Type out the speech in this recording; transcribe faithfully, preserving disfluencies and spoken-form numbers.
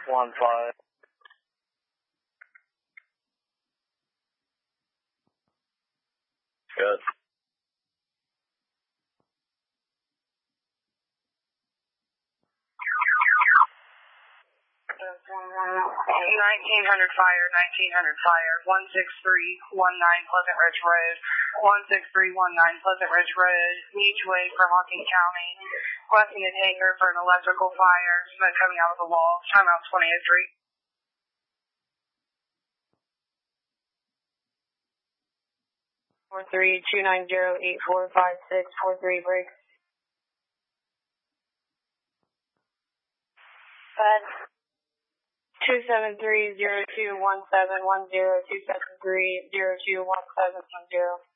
one five. Good. nineteen hundred fire, nineteen hundred fire, one six three one nine Pleasant Ridge Road, one six three one nine Pleasant Ridge Road, each way for Hawking County, requesting a tanker for an electrical fire, smoke coming out of the wall, timeout twenty oh three. four three two nine zero eight four five six four three break. Bed. two seven three zero two one seven one zero two seven three zero two one seven one zero.